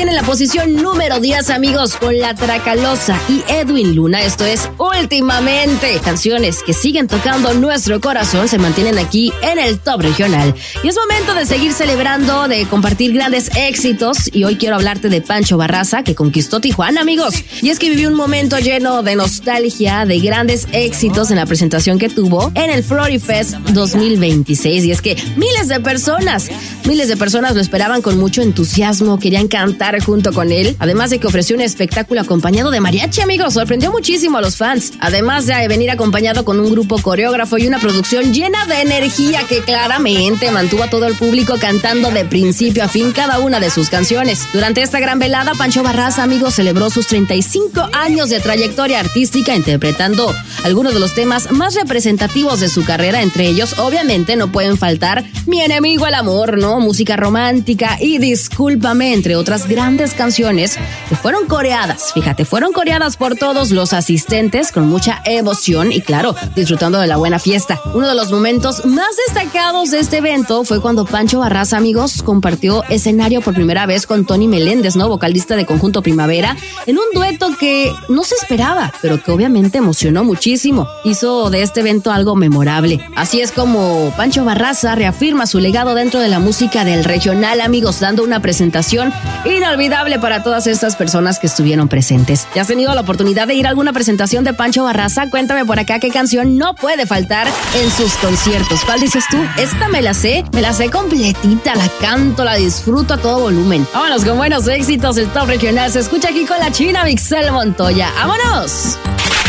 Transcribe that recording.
en la posición número 10, amigos, con La Tracalosa y Edwin Luna. Esto es Últimamente. Canciones que siguen tocando nuestro corazón se mantienen aquí en el top regional. Y es momento de seguir celebrando, de compartir grandes éxitos. Y hoy quiero hablarte de Pancho Barraza, que conquistó Tijuana, amigos. Y es que vivió un momento lleno de nostalgia, de grandes éxitos en la presentación que tuvo en el Florifest 2026. Y es que miles de personas lo esperaban con mucho entusiasmo, querían cantar junto con él, además de que ofreció un espectáculo acompañado de mariachi, amigos. Sorprendió muchísimo a los fans, además de venir acompañado con un grupo coreógrafo y una producción llena de energía que claramente mantuvo a todo el público cantando de principio a fin cada una de sus canciones. Durante esta gran velada, Pancho Barraza, amigos, celebró sus 35 años de trayectoria artística interpretando algunos de los temas más representativos de su carrera. Entre ellos, obviamente, no pueden faltar Mi enemigo el amor, ¿no? Música romántica y Discúlpame, entre otras grandes canciones que fueron coreadas. Fíjate, fueron coreadas por todos los asistentes con mucha emoción y, claro, disfrutando de la buena fiesta. Uno de los momentos más destacados de este evento fue cuando Pancho Barraza, amigos, compartió escenario por primera vez con Tony Meléndez, ¿no? Vocalista de Conjunto Primavera, en un dueto que no se esperaba, pero que obviamente emocionó muchísimo. Hizo de este evento algo memorable. Así es como Pancho Barraza reafirma su legado dentro de la música del regional, amigos, dando una presentación inolvidable para todas estas personas que estuvieron presentes. ¿Ya has tenido la oportunidad de ir a alguna presentación de Pancho Barraza? Cuéntame por acá qué canción no puede faltar en sus conciertos. ¿Cuál dices tú? Esta me la sé completita, la canto, la disfruto a todo volumen. Vámonos con buenos éxitos. El top regional se escucha aquí con la China Mixel Montoya. ¡Vámonos!